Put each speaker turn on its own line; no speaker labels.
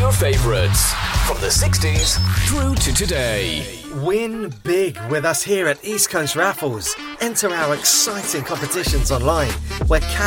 your favourites from the 60s through to today.
Win big with us here at East Coast Raffles. Enter our exciting competitions online where cash